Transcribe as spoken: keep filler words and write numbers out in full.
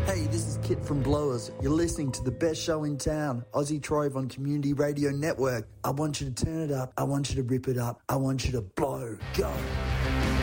Hey, this is Kit from Blowers. You're listening to the best show in town, Aussie Trove on Community Radio Network. I want you to turn it up. I want you to rip it up. I want you to blow. Go.